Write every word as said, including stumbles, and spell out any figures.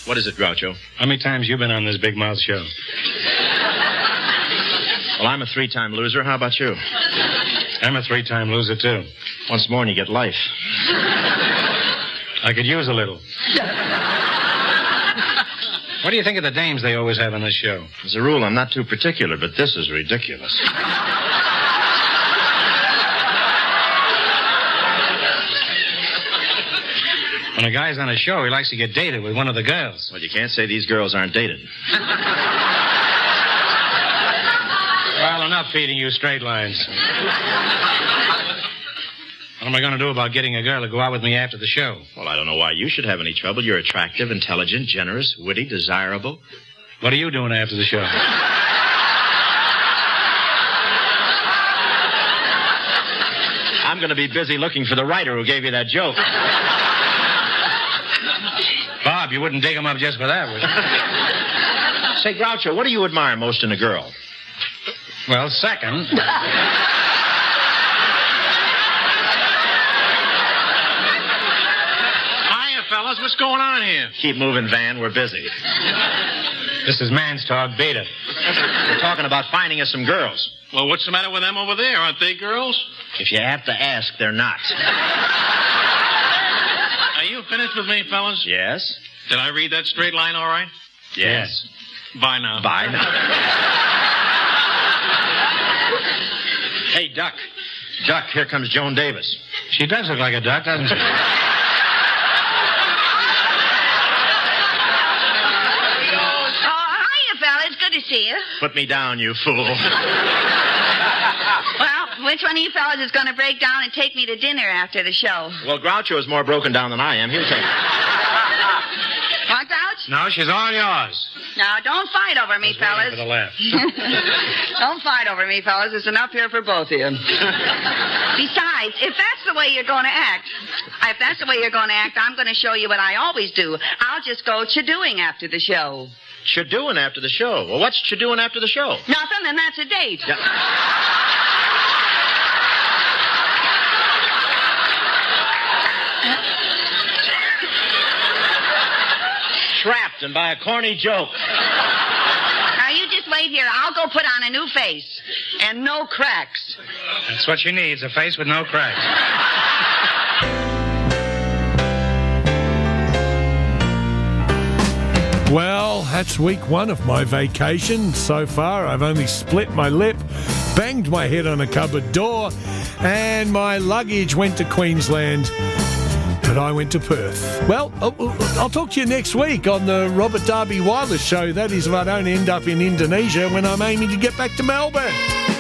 What is it, Groucho? How many times you been on this big mouth show? Well, I'm a three-time loser. How about you? I'm a three-time loser, too. Once more and you get life. I could use a little. What do you think of the dames they always have on this show? As a rule, I'm not too particular, but this is ridiculous. When a guy's on a show, he likes to get dated with one of the girls. Well, you can't say these girls aren't dated. Well, enough feeding you straight lines. What am I going to do about getting a girl to go out with me after the show? Well, I don't know why you should have any trouble. You're attractive, intelligent, generous, witty, desirable. What are you doing after the show? I'm going to be busy looking for the writer who gave you that joke. Bob, you wouldn't dig him up just for that, would you? Say, Groucho, what do you admire most in a girl? Well, second... Fellas, what's going on here? Keep moving, Van. We're busy. This is Man's Talk. Beat it. We're talking about finding us some girls. Well, what's the matter with them over there? Aren't they girls? If you have to ask, they're not. Are you finished with me, fellas? Yes. Did I read that straight line all right? Yes. Bye now. Bye now. Hey, Duck. Duck, here comes Joan Davis. She does look like a duck, doesn't she? See you. Put me down, you fool. Well, which one of you fellas is going to break down and take me to dinner after the show? Well, Groucho is more broken down than I am. He'll take me. Want Grouch? No, she's all yours. Now, don't fight over me, fellas. For the laugh. Don't fight over me, fellas. There's enough here for both of you. Besides, if that's the way you're going to act, if that's the way you're going to act, I'm going to show you what I always do. I'll just go chadooing after the show. Chadooing after the show? Well, what's chadooing after the show? Nothing, and that's a date. Yeah. Trapped and by a corny joke. Now, you just wait here. I'll go put on a new face. And no cracks. That's what she needs, a face with no cracks. Well, that's week one of my vacation. So far, I've only split my lip, banged my head on a cupboard door, and my luggage went to Queensland, but I went to Perth. Well, I'll talk to you next week on the Robert Darby Wireless Show. That is if I don't end up in Indonesia when I'm aiming to get back to Melbourne.